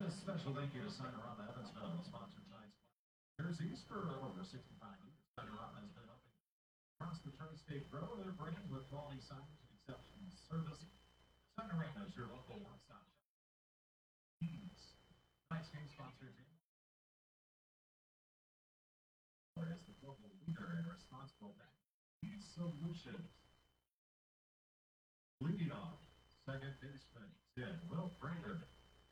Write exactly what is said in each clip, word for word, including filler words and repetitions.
a special thank you to Cinerama Evansville, sponsored tonight's jerseys for over sixty-five years. Cinerama has been helping across the tri-state grow their brand with quality signage and exceptional service. Cinerama is your local one-stop shop. Tonight's game sponsors is the global leader in responsible banking solutions. Leading off, second baseman, Tim Will Prater.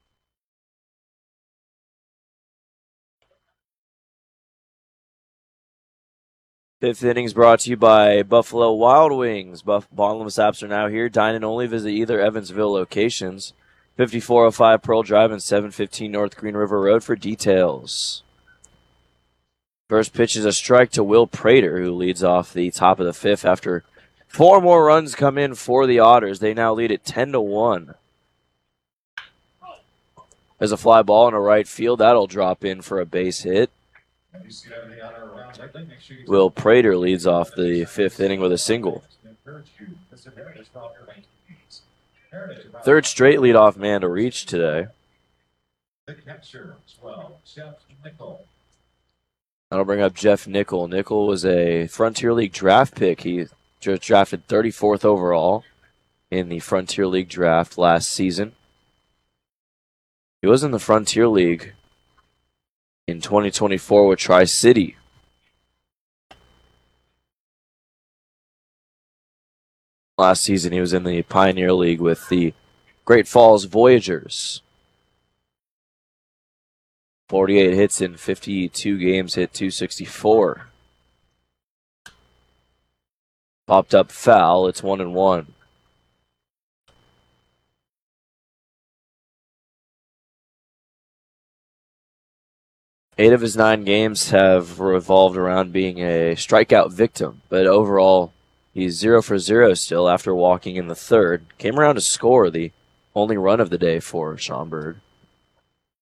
Fifth innings brought to you by Buffalo Wild Wings. Buff Bottomless apps are now here. Dine and only. Visit either Evansville locations. fifty-four oh five Pearl Drive and seven fifteen North Green River Road for details. First pitch is a strike to Will Prater, who leads off the top of the fifth after four more runs come in for the Otters. They now lead at ten to one. There's a fly ball in a right field. That'll drop in for a base hit. Will Prater leads off the fifth inning with a single. Third straight leadoff man to reach today. That'll bring up Jeff Nickel. Nickel was a Frontier League draft pick. He just drafted thirty-fourth overall in the Frontier League draft last season. He was in the Frontier League in twenty twenty-four with Tri-City. Last season, he was in the Pioneer League with the Great Falls Voyagers. forty-eight hits in fifty-two games, hit two sixty-four. Popped up foul. It's one and one. Eight of his nine games have revolved around being a strikeout victim, but overall, he's zero for zero still after walking in the third. Came around to score the only run of the day for Schaumburg.